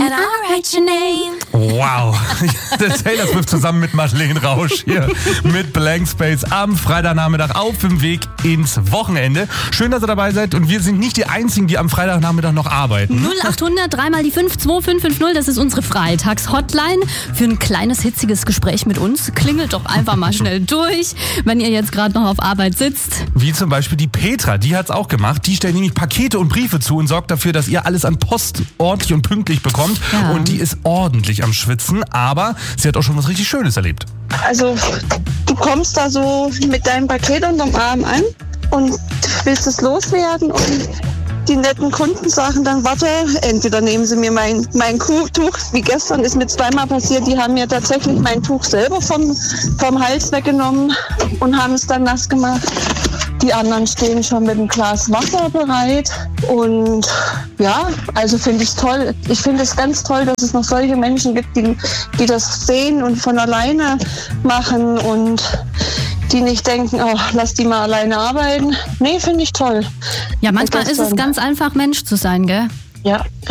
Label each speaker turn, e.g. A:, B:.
A: and I'll write your name.
B: Wow. Der Taylor Swift zusammen mit Madeleine Rausch hier mit Blank Space am Freitagnachmittag auf dem Weg ins Wochenende. Schön, dass ihr dabei seid und wir sind nicht die Einzigen, die am Freitagnachmittag noch arbeiten.
A: 0800 3 mal die 5 2550, das ist unsere Freitags-Hotline für ein kleines, hitziges Gespräch mit uns. Klingelt doch einfach mal schnell durch, wenn ihr jetzt gerade noch auf Arbeit sitzt.
B: Wie zum Beispiel die Petra, die hat's auch gemacht. Die stellt nämlich Pakete und Briefe zu und sorgt dafür, dass ihr alles an Post ordentlich und pünktlich bekommt.
A: Ja.
B: Und die ist ordentlich am Schwitzen, aber sie hat auch schon was richtig Schönes erlebt.
C: Also du kommst da so mit deinem Paket unterm Arm an und willst es loswerden und die netten Kunden sagen dann, warte, entweder nehmen sie mir mein Tuch, wie gestern ist mir zweimal passiert, die haben mir tatsächlich mein Tuch selber vom Hals weggenommen und haben es dann nass gemacht. Die anderen stehen schon mit einem Glas Wasser bereit und ja, also finde ich toll. Ich finde es ganz toll, dass es noch solche Menschen gibt, die das sehen und von alleine machen und die nicht denken, oh, lass die mal alleine arbeiten. Nee, finde ich toll.
A: Ja, manchmal ist es ganz einfach, Mensch zu sein, gell?
C: Ja.